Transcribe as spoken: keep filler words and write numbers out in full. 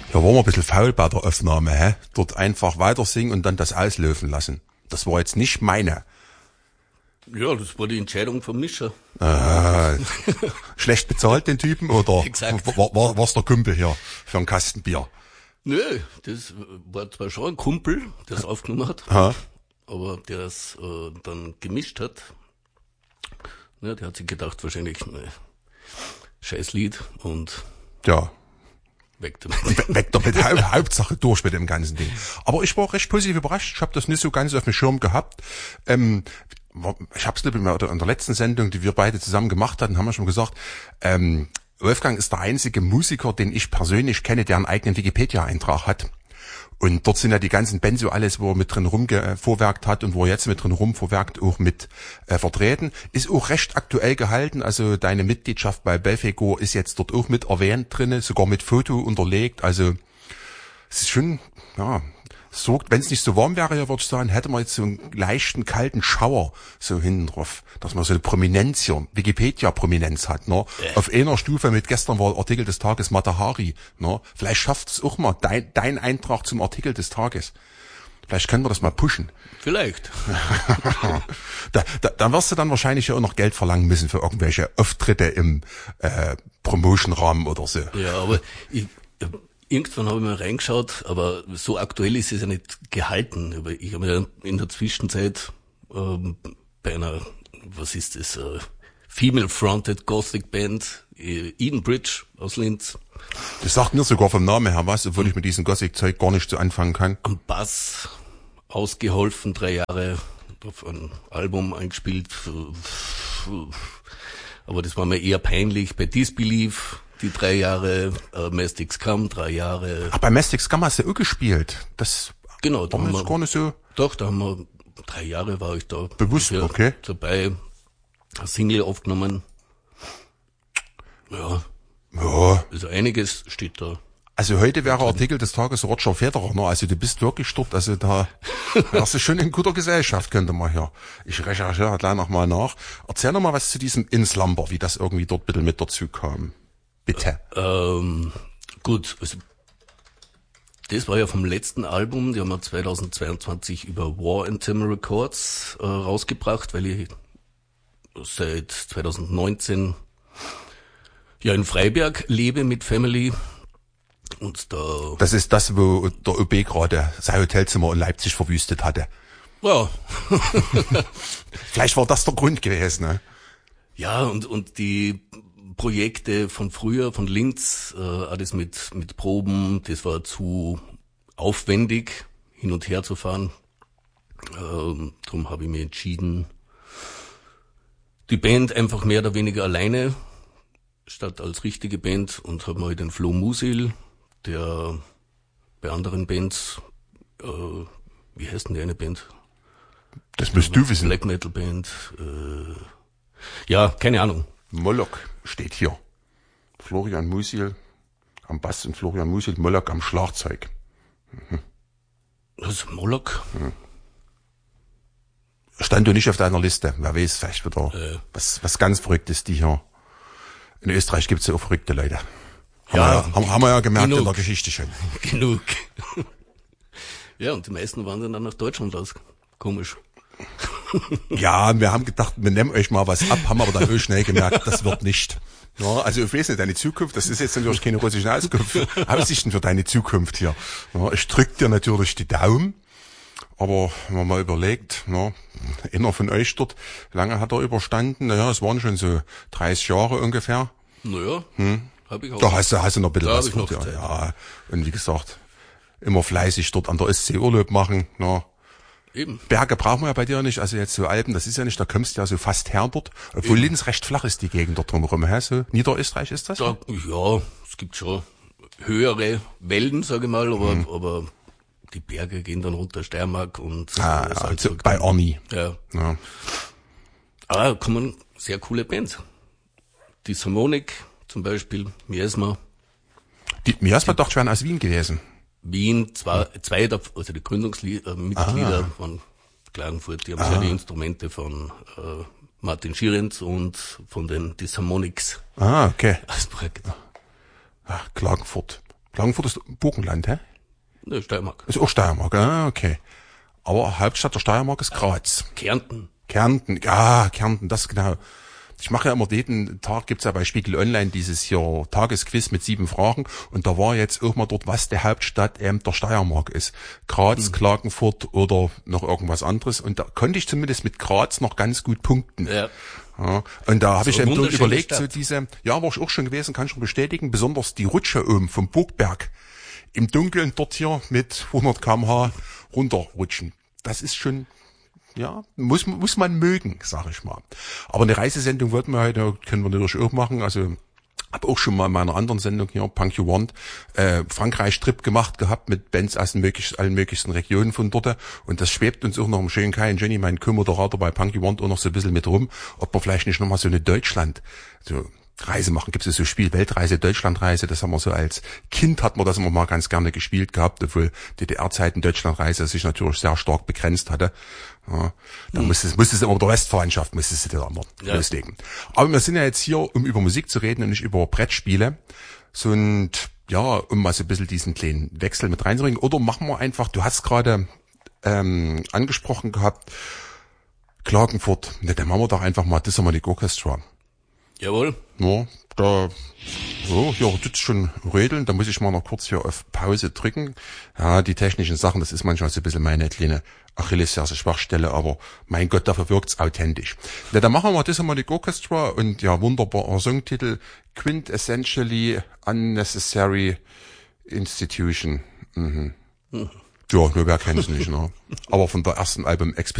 Ja, waren wir ein bisschen faul bei der Aufnahme, hä? Dort einfach weiter singen und dann das auslaufen lassen. Das war jetzt nicht meine. Ja, das war die Entscheidung vom Mischer. Ah, schlecht bezahlt den Typen oder Exakt. war, war, war's der Kumpel hier für ein Kastenbier? Nö, das war zwar schon ein Kumpel, der es aufgenommen hat, Ha? aber der es äh, dann gemischt hat. Ja, der hat sich gedacht, wahrscheinlich, ne, scheiß Lied und Ja. weg damit. We- Weg damit, Hau- Hauptsache durch mit dem ganzen Ding. Aber ich war recht positiv überrascht. Ich habe das nicht so ganz auf dem Schirm gehabt. Ähm, ich habe es in der letzten Sendung, die wir beide zusammen gemacht hatten, haben wir schon gesagt, ähm, Wolfgang ist der einzige Musiker, den ich persönlich kenne, der einen eigenen Wikipedia-Eintrag hat. Und dort sind ja die ganzen Bands so alles, wo er mit drin rumvorwerkt hat und wo er jetzt mit drin rumvorwerkt, auch mit äh, vertreten. Ist auch recht aktuell gehalten, also deine Mitgliedschaft bei Belfego ist jetzt dort auch mit erwähnt drinne, sogar mit Foto unterlegt, also es ist schon, ja, sorgt, wenn es nicht so warm wäre, ja, würde ich sagen, hätte man jetzt so einen leichten, kalten Schauer so hinten drauf, dass man so eine Prominenz hier, Wikipedia-Prominenz hat, ne? Äh. Auf einer Stufe mit gestern war Artikel des Tages Matahari, ne? Vielleicht schafft es auch mal dein, dein Eintrag zum Artikel des Tages. Vielleicht können wir das mal pushen. Vielleicht. da, da, dann wirst du dann wahrscheinlich ja auch noch Geld verlangen müssen für irgendwelche Auftritte im äh, Promotion-Rahmen oder so. Ja, aber ich, irgendwann habe ich mal reingeschaut, aber so aktuell ist es ja nicht gehalten. Aber ich habe ja in der Zwischenzeit ähm, bei einer, was ist das, äh, Female-Fronted Gothic Band, äh, Edenbridge aus Linz, Das sagt mir sogar vom Namen her was, obwohl ich mit diesem Gothic-Zeug gar nicht so anfangen kann. am Bass ausgeholfen, drei Jahre auf ein Album eingespielt. Aber das war mir eher peinlich. Bei Disbelief, die drei Jahre, äh, Mastic Scum, drei Jahre. Ach, bei Mastic Scum hast du ja auch gespielt. Das Genau, da war haben mir jetzt wir, gar nicht so doch, da haben wir, drei Jahre war ich da. bewusst, Ja, okay. dabei, eine Single aufgenommen. Ja, Ja, also einiges steht da. also heute wäre Artikel des Tages Roger Federer, ne? Also du bist wirklich dort, also da wärst du schon in guter Gesellschaft, könnte man hier. Ich recherchiere gleich nochmal nach. Erzähl noch mal was zu diesem Inslumber, wie das irgendwie dort bitte mit dazu kam. Bitte. Ähm, gut, also das war ja vom letzten Album, die haben wir zweitausendzweiundzwanzig über War Anthem Records äh, rausgebracht, weil ich seit zweitausendneunzehn ja in Freiberg lebe mit Family und da, Das ist das, wo der O B gerade sein Hotelzimmer in Leipzig verwüstet hatte. ja, Vielleicht war das der Grund gewesen, ne? ja und und die Projekte von früher, von Linz, äh, alles mit mit Proben, das war zu aufwendig, hin und her zu fahren. Ähm, darum habe ich mich entschieden, die Band einfach mehr oder weniger alleine statt als richtige Band und habe mal den Flo Musil, der bei anderen Bands, äh, wie heißt denn die eine Band? Das musst du wissen. Black Metal Band, äh, ja, keine Ahnung. Moloch steht hier. Florian Musil am Bass und Florian Musil, Moloch am Schlagzeug. Das ist Moloch. Stand du nicht auf deiner Liste. Wer weiß, vielleicht wieder Äh. was, was ganz Verrücktes, die hier. In Österreich gibt's ja auch verrückte Leute. Haben, Ja, wir, ja, haben, haben wir ja gemerkt genug. in der Geschichte schon. Genug. Ja, und die meisten waren dann nach Deutschland aus. Komisch. Ja, wir haben gedacht, wir nehmen euch mal was ab, haben aber dann auch schnell gemerkt, das wird nicht. Ja, also ich weiß nicht, deine Zukunft, das ist jetzt natürlich keine russische Auskunft, Aussichten für deine Zukunft hier. Ja, ich drück dir natürlich die Daumen, aber wenn man mal überlegt, ja, einer von euch dort, wie lange hat er überstanden? Naja, es waren schon so dreißig Jahre ungefähr. Naja, hm. habe ich auch. Da hast du, hast du noch ein bisschen Da was hab ich noch vor dir. Zeit. Ja, und wie gesagt, immer fleißig dort an der Ostsee Urlaub machen, ja. Eben. Berge brauchen wir ja bei dir nicht, also jetzt so Alpen, das ist ja nicht, da kommst du ja so fast her dort. Obwohl Eben. Linz recht flach ist, die Gegend dort drumherum, hä? So Niederösterreich ist das? Da, ja, es gibt schon höhere Wellen, sage ich mal, aber, aber die Berge gehen dann runter, Steiermark und Ah, äh, ja, Salzburg. also bei Arni. Ja. Ja. Aber da kommen sehr coole Bands. Die Harmonic zum Beispiel, Miasma, Die Miasma dachte ich wären aus Wien gewesen. Wien, zwei, zwei der, also die Gründungsmitglieder von Klagenfurt, die haben ah. ja die Instrumente von äh, Martin Schierenz und von den Disharmonics Ah, okay. als Projekt. Ach, Klagenfurt. Klagenfurt ist Burgenland, hä? Ne, Steiermark. Ist auch Steiermark, ah, okay. Aber Hauptstadt der Steiermark ist Graz. Kärnten. Kärnten, ja, Kärnten, das genau. Ich mache ja immer jeden Tag, gibt's ja bei Spiegel Online dieses hier Tagesquiz mit sieben Fragen und da war jetzt irgendwann dort, was der Hauptstadt ähm, der Steiermark ist. Graz, hm. Klagenfurt oder noch irgendwas anderes und da konnte ich zumindest mit Graz noch ganz gut punkten. Ja. Ja, und da habe so ich eben überlegt, Stadt. so diese, ja, war ich auch schon gewesen, kann schon bestätigen, besonders die Rutsche oben vom Burgberg im Dunkeln dort hier mit hundert Kilometer pro Stunde runterrutschen. Das ist schon, ja, muss, muss man mögen, sag ich mal. Aber eine Reisesendung wollten wir heute, können wir natürlich auch machen, also habe auch schon mal in meiner anderen Sendung hier, Punk You Want, äh, Frankreich-Trip gemacht gehabt mit Bands aus den möglichst, allen möglichsten Regionen von dort. Und das schwebt uns auch noch im schönen Kai und Jenny, mein Co-Moderator bei Punk You Want, auch noch so ein bisschen mit rum, ob wir vielleicht nicht nochmal so eine Deutschland, so Reise machen. Gibt es so Spiel Weltreise, Deutschlandreise, das haben wir so als Kind, hat man das immer mal ganz gerne gespielt gehabt, obwohl D D R-Zeiten Deutschlandreise sich natürlich sehr stark begrenzt hatte. Ja, dann hm. musste es, musste es immer mit der Westverwandtschaft, musste es da immer ja. loslegen. Aber wir sind ja jetzt hier, um über Musik zu reden und nicht über Brettspiele. So und ja, um mal so ein bisschen diesen kleinen Wechsel mit reinzubringen. Oder machen wir einfach, du hast gerade ähm, angesprochen gehabt, Klagenfurt. Ne, dann machen wir doch einfach mal Disharmonic Orchestra. Jawohl. Ja, da, so, ja, tut's schon rödeln, da muss ich mal noch kurz hier auf Pause drücken. Ja, die technischen Sachen, das ist manchmal so ein bisschen meine kleine Achillesferse Schwachstelle, aber mein Gott, dafür wirkt's authentisch. Ja, dann machen wir Disharmonic Orchestra und ja, wunderbarer Songtitel, Quintessentially Unnecessary Institution. Mhm. Mhm. Ja, nur wer kennt's nicht, ne? Aber von der ersten Album